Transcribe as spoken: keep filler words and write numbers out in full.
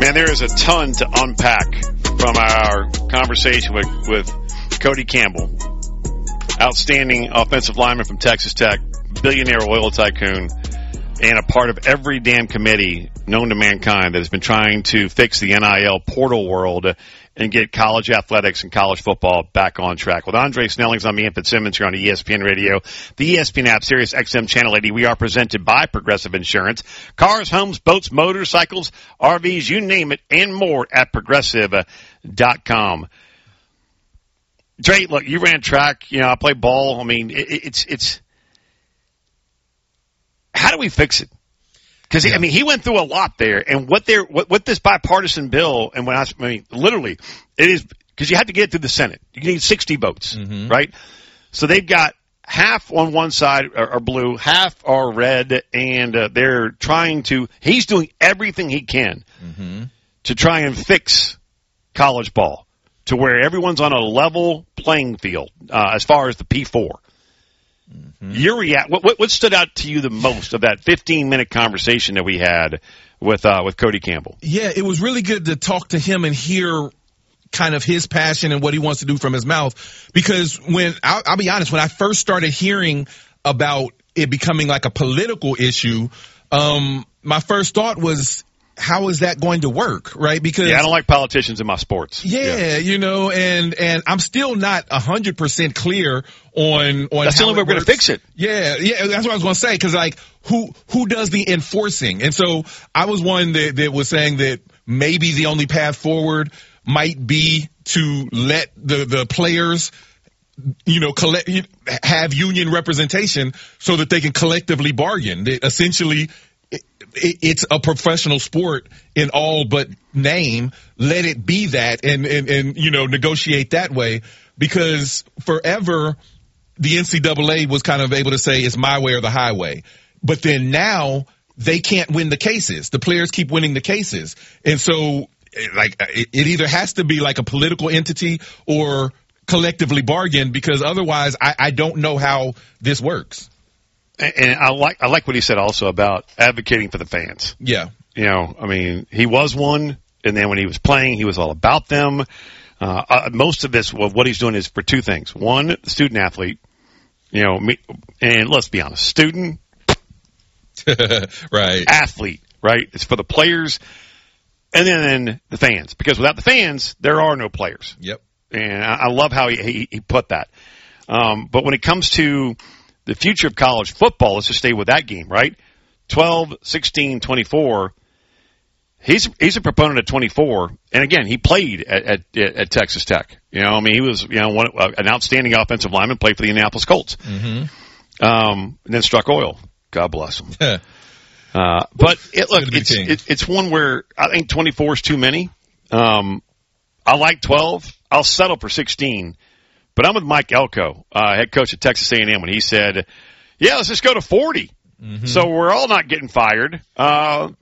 Man, there is a ton to unpack from our conversation with, with Cody Campbell. Outstanding offensive lineman from Texas Tech, billionaire oil tycoon, and a part of every damn committee known to mankind that has been trying to fix the N I L portal world and get college athletics and college football back on track. With Andre Snellings, I'm Ian Fitzsimmons here on E S P N Radio, the E S P N app, Sirius X M Channel eighty. We are presented by Progressive Insurance. Cars, homes, boats, motorcycles, R Vs, you name it, and more at progressive dot com. Dre, look, you ran track. You know, I play ball. I mean, it, it's it's. How do we fix it? Because yeah. I mean, he went through a lot there, and what they're what, what this bipartisan bill, and when I, I mean, literally, it is because you have to get it through the Senate. You need sixty votes, mm-hmm. right? So they've got half on one side are, are blue, half are red, and uh, they're trying to. He's doing everything he can mm-hmm. to try and fix college ball to where everyone's on a level playing field uh, as far as the P four. Mm-hmm. Your react. What, what what stood out to you the most of that fifteen minute conversation that we had with uh, with Cody Campbell? Yeah, it was really good to talk to him and hear kind of his passion and what he wants to do from his mouth. Because when I'll, I'll be honest, when I first started hearing about it becoming like a political issue, um, my first thought was, how is that going to work, right? Because yeah, I don't like politicians in my sports. Yeah, yeah. you know, and and I'm still not a hundred percent clear on on that's how the only way we're going to fix it. Yeah, yeah, that's what I was going to say. Because like, who who does the enforcing? And so I was one that that was saying that maybe the only path forward might be to let the the players, you know, collect have union representation so that they can collectively bargain. That essentially, it's a professional sport in all but name. Let it be that and, and, and, you know, negotiate that way, because forever the N C double A was kind of able to say it's my way or the highway. But then now they can't win the cases. The players keep winning the cases. And so like it, it either has to be like a political entity or collectively bargain, because otherwise I, I don't know how this works. And I like I like what he said also about advocating for the fans. Yeah. You know, I mean, he was one, and then when he was playing, he was all about them. Uh, uh, most of this, well, what he's doing is for two things. One, the student athlete, you know, me, and let's be honest, student, right, athlete, right? It's for the players, and then the fans, because without the fans, there are no players. Yep. And I, I love how he, he, he put that. Um, but when it comes to the future of college football, let's just stay with that game, right? twelve, sixteen, twenty-four. He's he's a proponent of twenty-four, and again, he played at at, at Texas Tech. You know, I mean, he was you know one, uh, an outstanding offensive lineman, played for the Indianapolis Colts, mm-hmm. um, and then struck oil. God bless him. uh, but it, look, it's it, it's one where I think twenty-four is too many. Um, I like twelve. I'll settle for sixteen. But I'm with Mike Elko, uh, head coach at Texas A and M, when he said, yeah, let's just go to forty. Mm-hmm. So we're all not getting fired. Uh,